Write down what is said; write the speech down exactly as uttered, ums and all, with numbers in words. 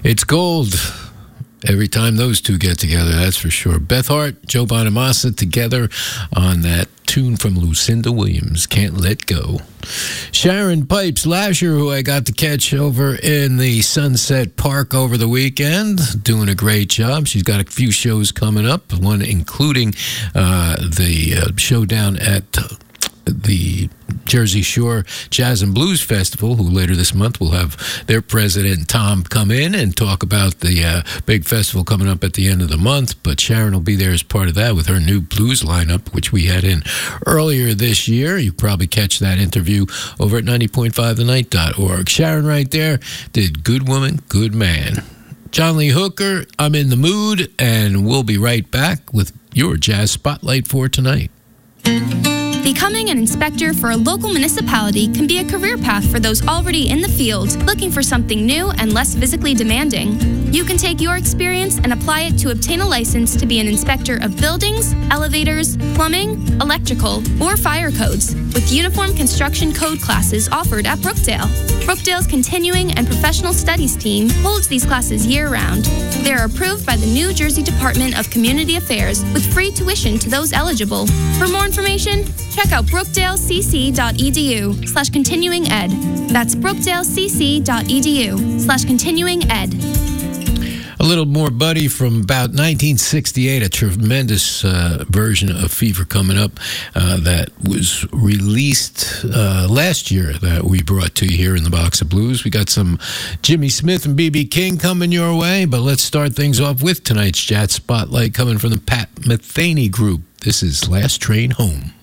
It's gold every time those two get together, that's for sure. Beth Hart, Joe Bonamassa together on that tune from Lucinda Williams, Can't Let Go. Sharon Pipes Lasher, who I got to catch over in the Sunset Park over the weekend, doing a great job. She's got a few shows coming up, one including uh, the uh, showdown at uh, the Jersey Shore Jazz and Blues Festival, who later this month will have their president, Tom, come in and talk about the uh, big festival coming up at the end of the month. But Sharon will be there as part of that with her new blues lineup, which we had in earlier this year. You probably catch that interview over at ninety point five the night dot org. Sharon right there did Good Woman, Good Man. John Lee Hooker, I'm in the mood, and we'll be right back with your Jazz Spotlight for tonight. Becoming an inspector for a local municipality can be a career path for those already in the field looking for something new and less physically demanding. You can take your experience and apply it to obtain a license to be an inspector of buildings, elevators, plumbing, electrical, or fire codes, with uniform construction code classes offered at Brookdale. Brookdale's Continuing and Professional Studies team holds these classes year-round. They are approved by the New Jersey Department of Community Affairs with free tuition to those eligible. For more information, check out brookdalecc.edu slash continuing ed. That's brookdalecc.edu slash continuing ed. A little more Buddy from about nineteen sixty-eight, a tremendous uh, version of Fever coming up uh, that was released uh, last year that we brought to you here in the Box of Blues. We got some Jimmy Smith and B B King coming your way, but let's start things off with tonight's Jazz Spotlight coming from the Pat Metheny Group. This is Last Train Home.